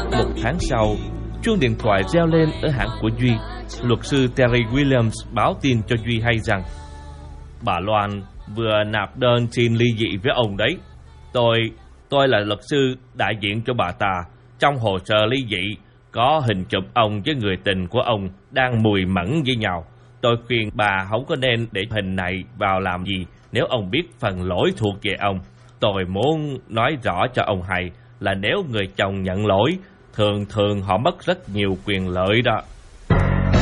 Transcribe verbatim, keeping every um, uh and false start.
Một tháng sau, chuông điện thoại reo lên ở hãng của Duy. Luật sư Terry Williams báo tin cho Duy hay rằng: bà Loan vừa nạp đơn xin ly dị với ông đấy. Tôi, tôi là luật sư đại diện cho bà ta. Trong hồ sơ ly dị có hình chụp ông với người tình của ông đang mùi mẫn với nhau. Tôi khuyên bà không có nên để hình này vào làm gì nếu ông biết phần lỗi thuộc về ông. Tôi muốn nói rõ cho ông hay là nếu người chồng nhận lỗi, thường thường họ mất rất nhiều quyền lợi đó.